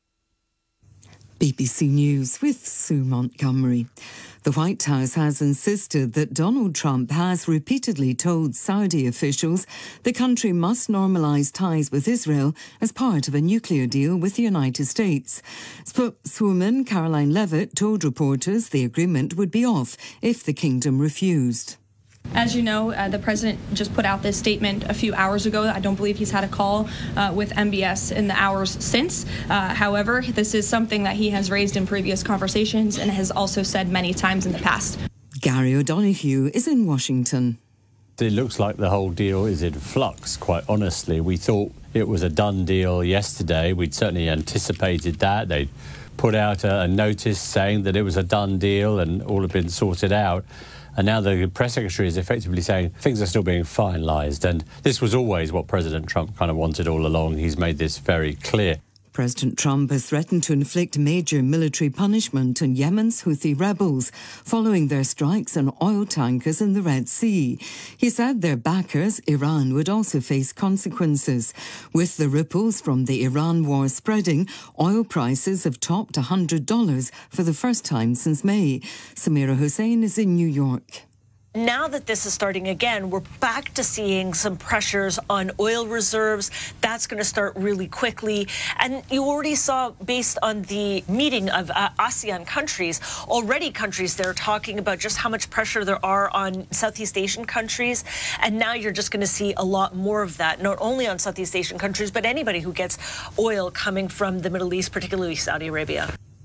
BBC News with Sue Montgomery. The White House has insisted that Donald Trump has repeatedly told Saudi officials the country must normalise ties with Israel as part of a nuclear deal with the United States. Spokeswoman Caroline Levitt told reporters the agreement would be off if the kingdom refused. As you know, the president just put out this statement a few hours ago. I don't believe he's had a call with MBS in the hours since. However, this is something that he has raised in previous conversations and has also said many times in the past. Gary O'Donoghue is in Washington. It looks like the whole deal is in flux, quite honestly. We thought it was a done deal yesterday. We'd certainly anticipated that. They'd put out a notice saying that it was a done deal and all had been sorted out. And now the press secretary is effectively saying things are still being finalised. And this was always what President Trump kind of wanted all along. He's made this very clear. President Trump has threatened to inflict major military punishment on Yemen's Houthi rebels following their strikes on oil tankers in the Red Sea. He said their backers, Iran, would also face consequences. With the ripples from the Iran war spreading, oil prices have topped $100 for the first time since May. Samira Hussein is in New York. Now that this is starting again, we're back to seeing some pressures on oil reserves. That's going to start really quickly. And you already saw, based on the meeting of ASEAN countries, already countries there talking about just how much pressure there are on Southeast Asian countries. And now you're just going to see a lot more of that, not only on Southeast Asian countries, but anybody who gets oil coming from the Middle East, particularly Saudi Arabia. A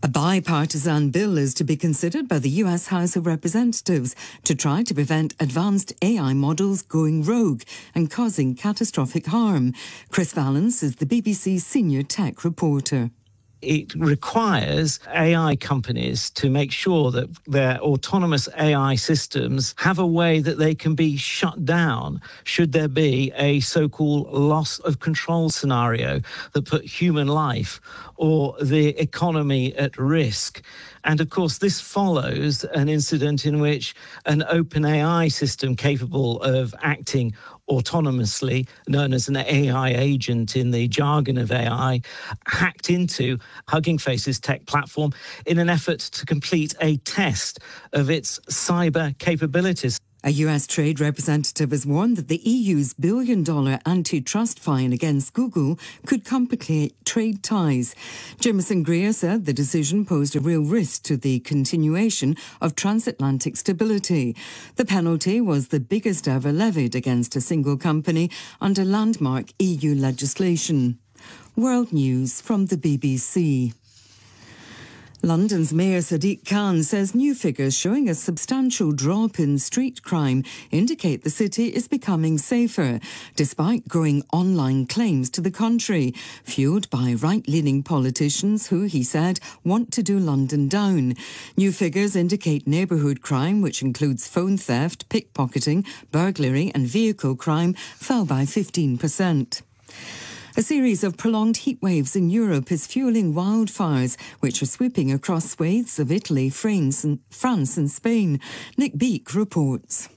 A bipartisan bill is to be considered by the US House of Representatives to try to prevent advanced AI models going rogue and causing catastrophic harm. Chris Valance is the BBC's senior tech reporter. It requires AI companies to make sure that their autonomous AI systems have a way that they can be shut down should there be a so-called loss of control scenario that put human life or the economy at risk. And of course, this follows an incident in which an OpenAI system capable of acting autonomously, known as an AI agent in the jargon of AI, hacked into Hugging Face's tech platform in an effort to complete a test of its cyber capabilities. A US trade representative has warned that the EU's billion-dollar antitrust fine against Google could complicate trade ties. Jameson Greer said the decision posed a real risk to the continuation of transatlantic stability. The penalty was the biggest ever levied against a single company under landmark EU legislation. World News from the BBC. London's Mayor Sadiq Khan says new figures showing a substantial drop in street crime indicate the city is becoming safer, despite growing online claims to the contrary, fueled by right-leaning politicians who, he said, want to do London down. New figures indicate neighbourhood crime, which includes phone theft, pickpocketing, burglary and vehicle crime, fell by 15%. A series of prolonged heatwaves in Europe is fueling wildfires, which are sweeping across swathes of Italy, France and Spain. Nick Beak reports.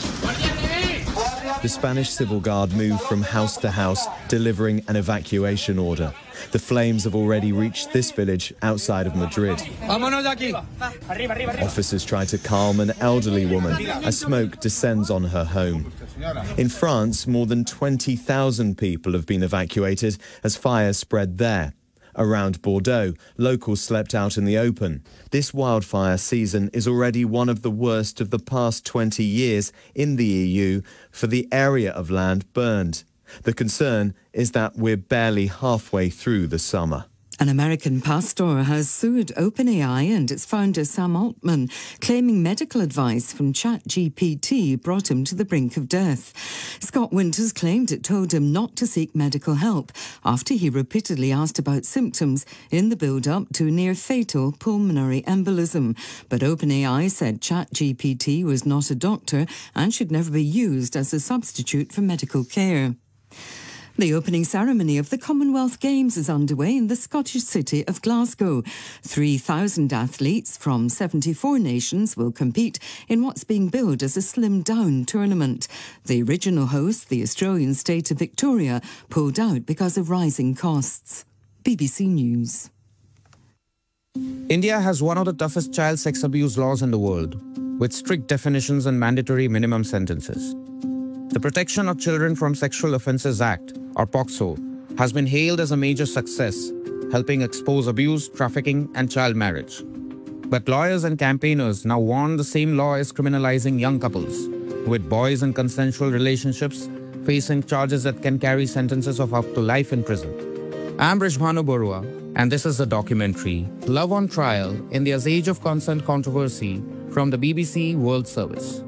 The Spanish Civil Guard moved from house to house, delivering an evacuation order. The flames have already reached this village outside of Madrid. Officers try to calm an elderly woman as smoke descends on her home. In France, more than 20,000 people have been evacuated as fires spread there. Around Bordeaux, locals slept out in the open. This wildfire season is already one of the worst of the past 20 years in the EU for the area of land burned. The concern is that we're barely halfway through the summer. An American pastor has sued OpenAI and its founder Sam Altman, claiming medical advice from ChatGPT brought him to the brink of death. Scott Winters claimed it told him not to seek medical help after he repeatedly asked about symptoms in the build-up to near-fatal pulmonary embolism. But OpenAI said ChatGPT was not a doctor and should never be used as a substitute for medical care. The opening ceremony of the Commonwealth Games is underway in the Scottish city of Glasgow. 3,000 athletes from 74 nations will compete in what's being billed as a slimmed-down tournament. The original host, the Australian state of Victoria, pulled out because of rising costs. BBC News. India has one of the toughest child sex abuse laws in the world, with strict definitions and mandatory minimum sentences. The Protection of Children from Sexual Offences Act, or POCSO, has been hailed as a major success, helping expose abuse, trafficking and child marriage. But lawyers and campaigners now warn the same law is criminalizing young couples, with boys in consensual relationships facing charges that can carry sentences of up to life in prison. I'm Rishbhanu Barua, and this is the documentary Love on Trial, India's Age of Consent Controversy from the BBC World Service.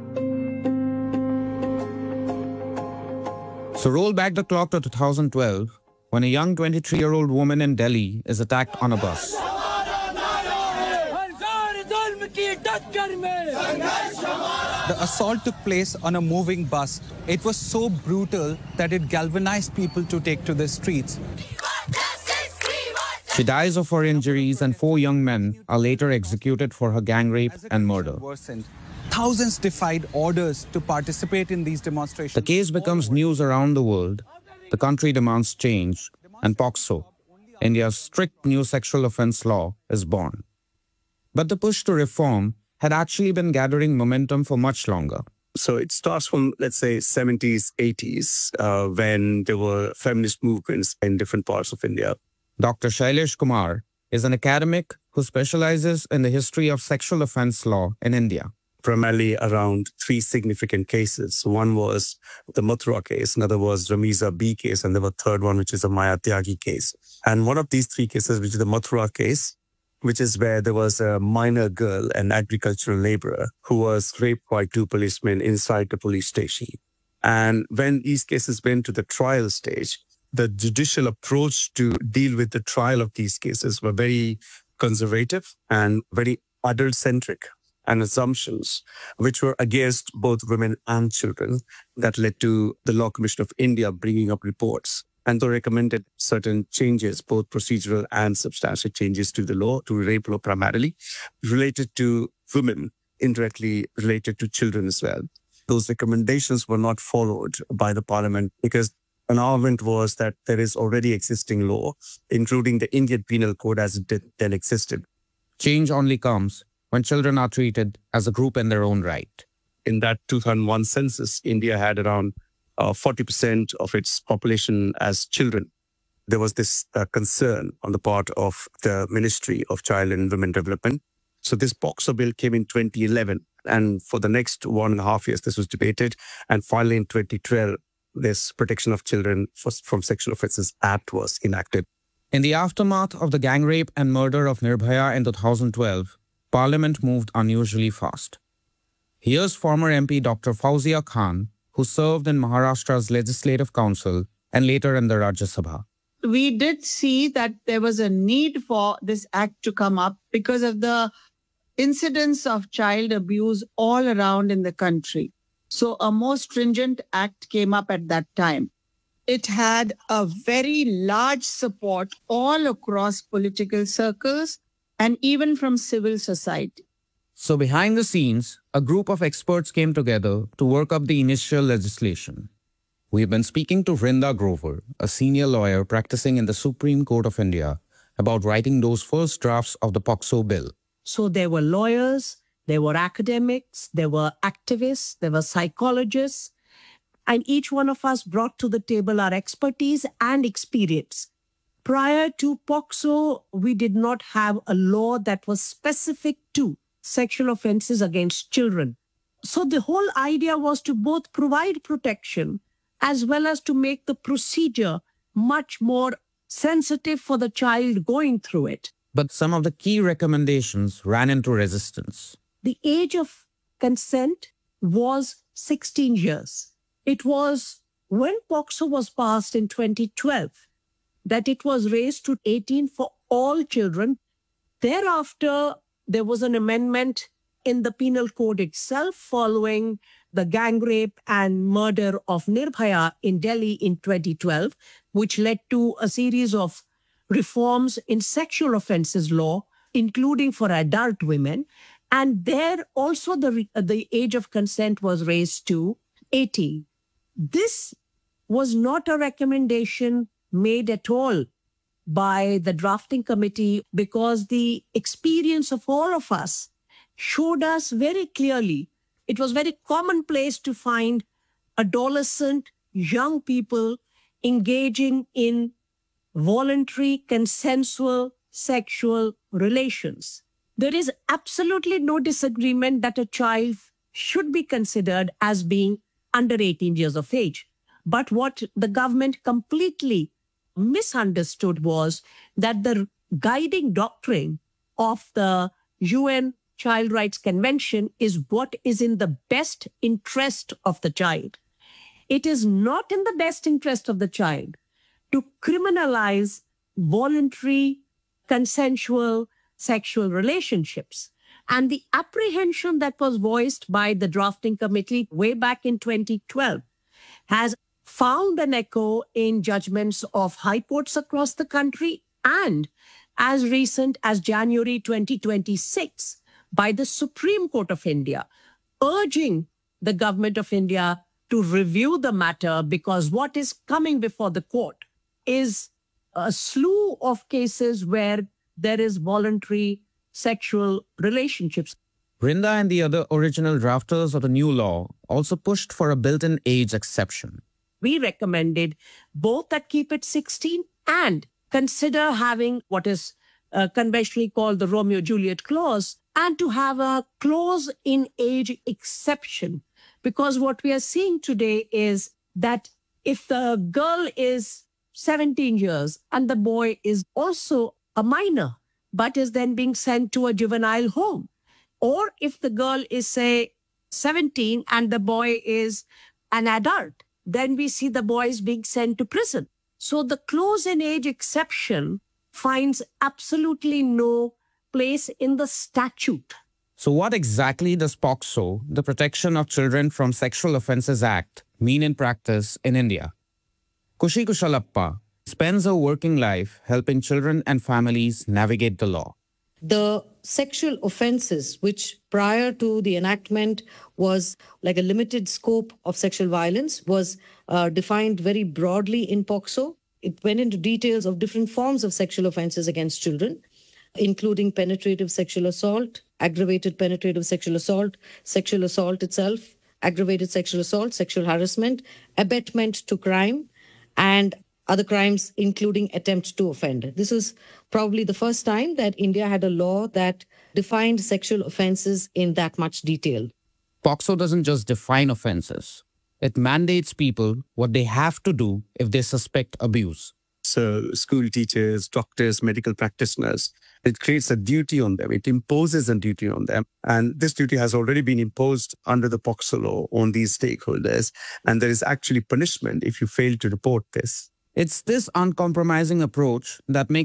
So roll back the clock to 2012, when a young 23-year-old woman in Delhi is attacked on a bus. The assault took place on a moving bus. It was so brutal that it galvanized people to take to the streets. She dies of her injuries, and 4 young men are later executed for her gang rape and murder. Thousands defied orders to participate in these demonstrations. The case becomes news around the world. The country demands change, and POCSO, India's strict new sexual offence law, is born. But the push to reform had actually been gathering momentum for much longer. So it starts from, let's say, 70s, 80s, when there were feminist movements in different parts of India. Dr. Shailesh Kumar is an academic who specializes in the history of sexual offence law in India. Primarily around 3 significant cases. One was the Mathura case, another was Ramiza B case, and there was a third one, which is the Maya Tyagi case. And one of these 3 cases, which is the Mathura case, which is where there was a minor girl, an agricultural laborer, who was raped by 2 policemen inside the police station. And when these cases went to the trial stage, the judicial approach to deal with the trial of these cases were very conservative and very adult-centric, and assumptions which were against both women and children. That led to the Law Commission of India bringing up reports, and they recommended certain changes, both procedural and substantial changes to the law, to rape law primarily, related to women, indirectly related to children as well. Those recommendations were not followed by the parliament because an argument was that there is already existing law, including the Indian Penal Code as it then existed. Change only comes when children are treated as a group in their own right. In that 2001 census, India had around 40% of its population as children. There was this concern on the part of the Ministry of Child and Women Development. So this POCSO bill came in 2011. And for the next 1.5 years, this was debated. And finally, in 2012, this Protection of Children from Sexual Offences Act was enacted. In the aftermath of the gang rape and murder of Nirbhaya in 2012, Parliament moved unusually fast. Here's former MP Dr. Fauzia Khan, who served in Maharashtra's Legislative Council and later in the Rajya Sabha. We did see that there was a need for this act to come up because of the incidence of child abuse all around in the country. So a more stringent act came up at that time. It had a very large support all across political circles and even from civil society. So behind the scenes, a group of experts came together to work up the initial legislation. We've been speaking to Vrinda Grover, a senior lawyer practicing in the Supreme Court of India, about writing those first drafts of the POCSO bill. So there were lawyers, there were academics, there were activists, there were psychologists, and each one of us brought to the table our expertise and experience. Prior to POCSO, we did not have a law that was specific to sexual offenses against children. So the whole idea was to both provide protection as well as to make the procedure much more sensitive for the child going through it. But some of the key recommendations ran into resistance. The age of consent was 16 years. It was when POCSO was passed in 2012 that it was raised to 18 for all children. Thereafter, there was an amendment in the penal code itself following the gang rape and murder of Nirbhaya in Delhi in 2012, which led to a series of reforms in sexual offences law, including for adult women. And there also the age of consent was raised to 18. This was not a recommendation made at all by the drafting committee because the experience of all of us showed us very clearly it was very commonplace to find adolescent young people engaging in voluntary, consensual sexual relations. There is absolutely no disagreement that a child should be considered as being under 18 years of age. But what the government completely misunderstood was that the guiding doctrine of the UN Child Rights Convention is what is in the best interest of the child. It is not in the best interest of the child to criminalize voluntary, consensual sexual relationships. And the apprehension that was voiced by the drafting committee way back in 2012 has found an echo in judgments of high courts across the country and as recent as January 2026 by the Supreme Court of India, urging the government of India to review the matter because what is coming before the court is a slew of cases where there is voluntary sexual relationships. Vrinda and the other original drafters of the new law also pushed for a built-in age exception. We recommended both that keep it 16 and consider having what is conventionally called the Romeo-Juliet clause and to have a clause in age exception. Because what we are seeing today is that if the girl is 17 years and the boy is also a minor, but is then being sent to a juvenile home. Or if the girl is, say, 17 and the boy is an adult, then we see the boys being sent to prison. So the close in age exception finds absolutely no place in the statute. So what exactly does POCSO, the Protection of Children from Sexual Offences Act, mean in practice in India? Kushi Kushalappa spends her working life helping children and families navigate the law. The sexual offences, which prior to the enactment was like a limited scope of sexual violence, was defined very broadly in POCSO. It went into details of different forms of sexual offences against children, including penetrative sexual assault, aggravated penetrative sexual assault itself, aggravated sexual assault, sexual harassment, abetment to crime, and other crimes, including attempt to offend. This is probably the first time that India had a law that defined sexual offences in that much detail. POCSO doesn't just define offences. It mandates people what they have to do if they suspect abuse. So school teachers, doctors, medical practitioners, it creates a duty on them. It imposes a duty on them. And this duty has already been imposed under the POCSO law on these stakeholders. And there is actually punishment if you fail to report this. It's this uncompromising approach that makes